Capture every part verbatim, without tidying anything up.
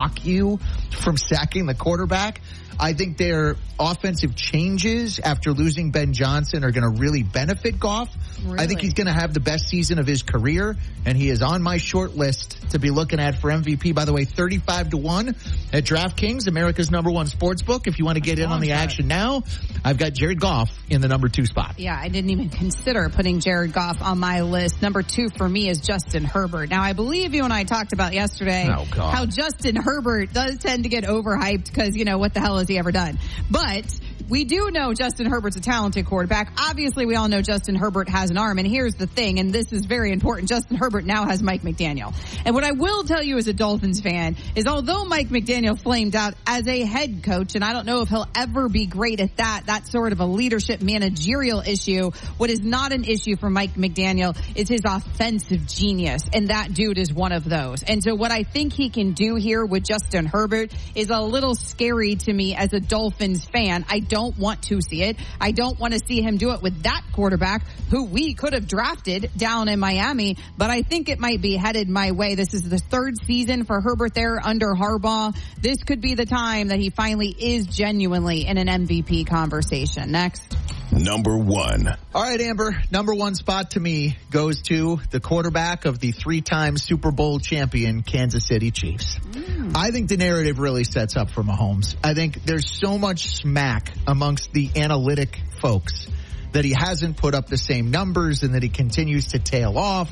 block you from sacking the quarterback. I think their offensive changes after losing Ben Johnson are going to really benefit Goff. Really? I think he's going to have the best season of his career, and he is on my short list to be looking at for M V P. By the way, thirty-five to one at DraftKings, America's number one sports book. If you want to get in on the action now, I've got Jared Goff in the number two spot. Yeah, I didn't even consider putting Jared Goff on my list. Number two for me is Justin Herbert. Now, I believe you and I talked about yesterday oh, God. how Justin Herbert does tend to get overhyped because, you know, what the hell has he ever done? But we do know Justin Herbert's a talented quarterback. Obviously, we all know Justin Herbert has an arm. And here's the thing, and this is very important. Justin Herbert now has Mike McDaniel. And what I will tell you as a Dolphins fan is although Mike McDaniel flamed out as a head coach, and I don't know if he'll ever be great at that, that's sort of a leadership managerial issue. What is not an issue for Mike McDaniel is his offensive genius. And that dude is one of those. And so what I think he can do here with Justin Herbert is a little scary to me as a Dolphins fan. I don't don't want to see it. I don't want to see him do it with that quarterback who we could have drafted down in Miami, but I think it might be headed my way. This is the third season for Herbert there under Harbaugh. This could be the time that he finally is genuinely in an M V P conversation. Next. Number one. All right, Amber. Number one spot to me goes to the quarterback of the three-time Super Bowl champion Kansas City Chiefs. Mm. I think the narrative really sets up for Mahomes. I think there's so much smack amongst the analytic folks that he hasn't put up the same numbers and that he continues to tail off.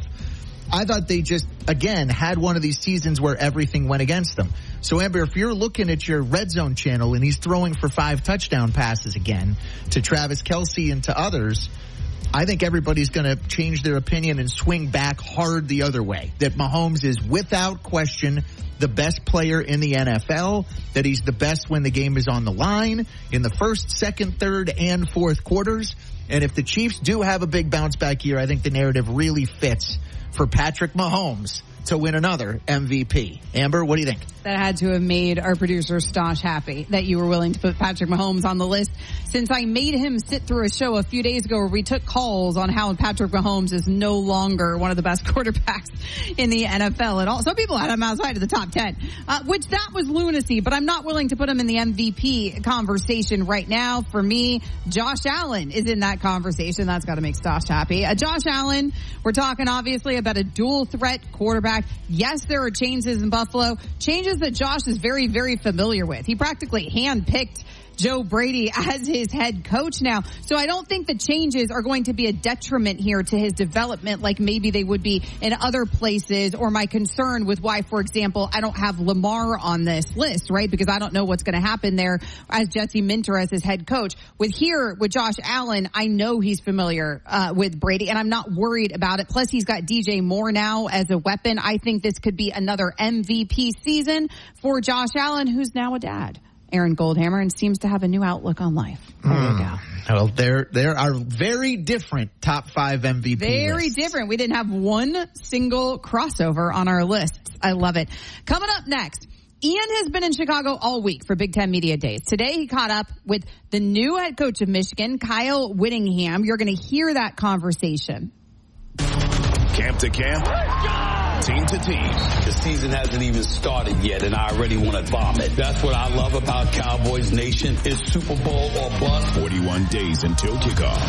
I thought they just, again, had one of these seasons where everything went against them. So, Amber, if you're looking at your Red Zone channel and he's throwing for five touchdown passes again to Travis Kelce and to others, I think everybody's going to change their opinion and swing back hard the other way. That Mahomes is without question the best player in the N F L, that he's the best when the game is on the line in the first, second, third, and fourth quarters. And if the Chiefs do have a big bounce back year, I think the narrative really fits for Patrick Mahomes to win another M V P. Amber, what do you think? That had to have made our producer Stosh happy that you were willing to put Patrick Mahomes on the list, since I made him sit through a show a few days ago where we took calls on how Patrick Mahomes is no longer one of the best quarterbacks in the N F L at all. Some people had him outside of the top ten, uh, which that was lunacy, but I'm not willing to put him in the M V P conversation right now. For me, Josh Allen is in that conversation. That's got to make Stosh happy. Uh, Josh Allen, we're talking obviously about a dual threat quarterback. Yes, there are changes in Buffalo, changes that Josh is very, very familiar with. He practically handpicked Joe Brady as his head coach now. So I don't think the changes are going to be a detriment here to his development like maybe they would be in other places, or my concern with why, for example, I don't have Lamar on this list, right? Because I don't know what's going to happen there as Jesse Minter as his head coach. With here, with Josh Allen, I know he's familiar uh, with Brady, and I'm not worried about it. Plus, he's got D J Moore now as a weapon. I think this could be another M V P season for Josh Allen, who's now a dad. Aaron Goldhammer, and seems to have a new outlook on life. There mm. you go. Well, there, there are very different top five M V P Very lists. different. We didn't have one single crossover on our lists. I love it. Coming up next, Ian has been in Chicago all week for Big Ten Media Days. Today, he caught up with the new head coach of Michigan, Kyle Whittingham. You're going to hear that conversation. Camp to camp. Team to team. The season hasn't even started yet, and I already want to vomit. That's what I love about Cowboys Nation. It's Super Bowl or bust. forty-one days until kickoff.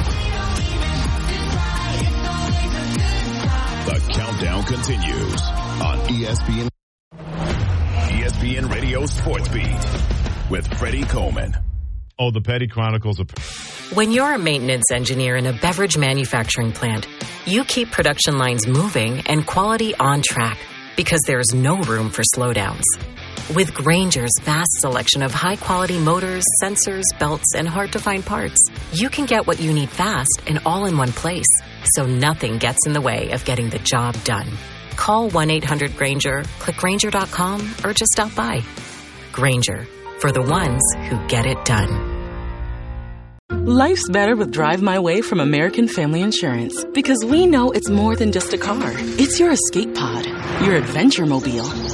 The countdown continues on E S P N. E S P N Radio Sports Beat with Freddie Coleman. Oh, the Petty Chronicles of... When you're a maintenance engineer in a beverage manufacturing plant, you keep production lines moving and quality on track because there's no room for slowdowns. With Grainger's vast selection of high-quality motors, sensors, belts, and hard-to-find parts, you can get what you need fast and all in one place, so nothing gets in the way of getting the job done. Call one eight hundred Grainger, click Grainger dot com, or just stop by. Grainger, for the ones who get it done. Life's better with Drive My Way from American Family Insurance, because we know it's more than just a car. It's your escape pod, your adventure mobile.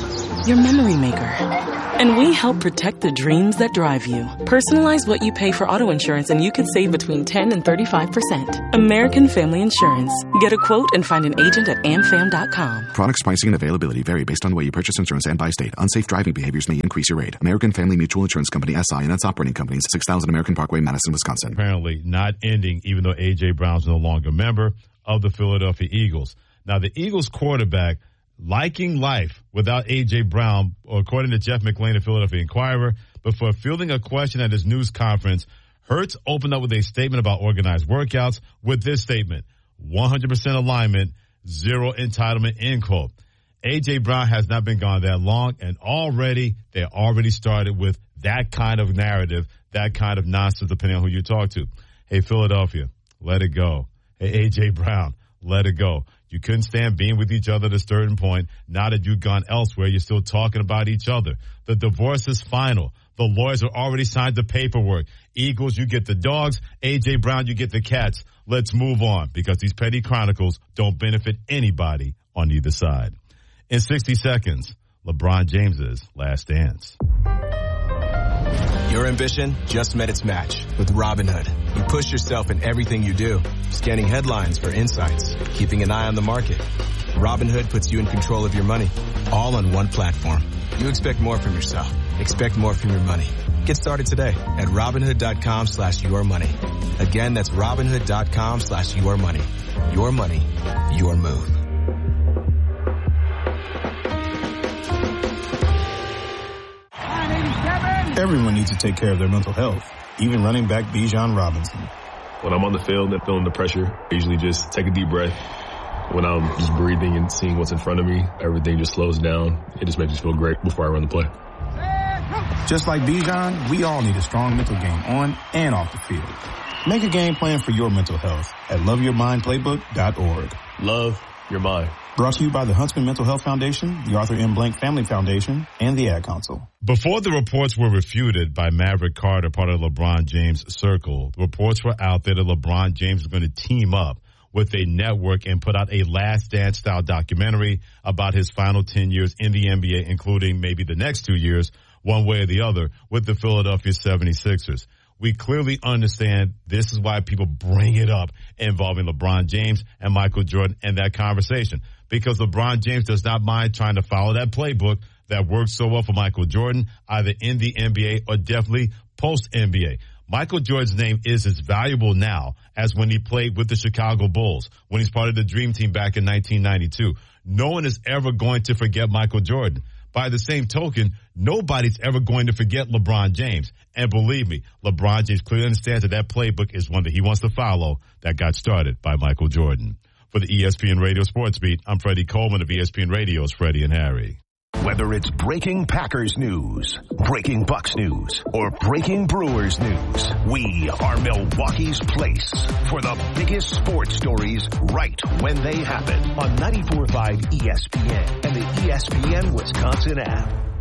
your memory maker. And we help protect the dreams that drive you. Personalize what you pay for auto insurance and you could save between ten and thirty-five percent. American Family Insurance. Get a quote and find an agent at am fam dot com. Products, pricing, and availability vary based on the way you purchase insurance and by state. Unsafe driving behaviors may increase your rate. American Family Mutual Insurance Company, S I and its operating companies, six thousand American Parkway, Madison, Wisconsin. Apparently not ending, even though A J. Brown's no longer a member of the Philadelphia Eagles. Now, the Eagles quarterback liking life without A J. Brown, according to Jeff McLean of Philadelphia Inquirer, before fielding a question at his news conference, Hurts opened up with a statement about organized workouts with this statement: one hundred percent alignment, zero entitlement, end quote. A J. Brown has not been gone that long, and already, they already started with that kind of narrative, that kind of nonsense, depending on who you talk to. Hey, Philadelphia, let it go. Hey, A J. Brown, let it go. You couldn't stand being with each other at a certain point. Now that you've gone elsewhere, you're still talking about each other. The divorce is final. The lawyers have already signed the paperwork. Eagles, you get the dogs. A J. Brown, you get the cats. Let's move on, because these petty chronicles don't benefit anybody on either side. In sixty seconds, LeBron James's last dance. Your ambition just met its match with Robinhood. You push yourself in everything you do, scanning headlines for insights, keeping an eye on the market. Robinhood puts you in control of your money, all on one platform. You expect more from yourself. Expect more from your money. Get started today at Robinhood.com slash your money. Again, that's Robinhood.com slash your money. Your money, your move. Everyone needs to take care of their mental health, even running back Bijan Robinson. When I'm on the field and feeling the pressure, I usually just take a deep breath. When I'm just breathing and seeing what's in front of me, everything just slows down. It just makes me feel great before I run the play. Just like Bijan, we all need a strong mental game on and off the field. Make a game plan for your mental health at love your mind playbook dot org. Love your mind. Brought to you by the Huntsman Mental Health Foundation, the Arthur M. Blank Family Foundation, and the Ad Council. Before the reports were refuted by Maverick Carter, part of LeBron James' circle, the reports were out there that LeBron James was going to team up with a network and put out a Last Dance style documentary about his final ten years in the N B A, including maybe the next two years, one way or the other, with the Philadelphia seventy-sixers. We clearly understand this is why people bring it up involving LeBron James and Michael Jordan and that conversation, because LeBron James does not mind trying to follow that playbook that worked so well for Michael Jordan, either in the N B A or definitely post-N B A. Michael Jordan's name is as valuable now as when he played with the Chicago Bulls, when he's part of the Dream Team back in nineteen ninety-two. No one is ever going to forget Michael Jordan. By the same token, nobody's ever going to forget LeBron James. And believe me, LeBron James clearly understands that that playbook is one that he wants to follow that got started by Michael Jordan. For the E S P N Radio Sports Beat, I'm Freddie Coleman of E S P N Radio's Freddie and Harry. Whether it's breaking Packers news, breaking Bucks news, or breaking Brewers news, we are Milwaukee's place for the biggest sports stories right when they happen on ninety-four point five E S P N and the E S P N Wisconsin app.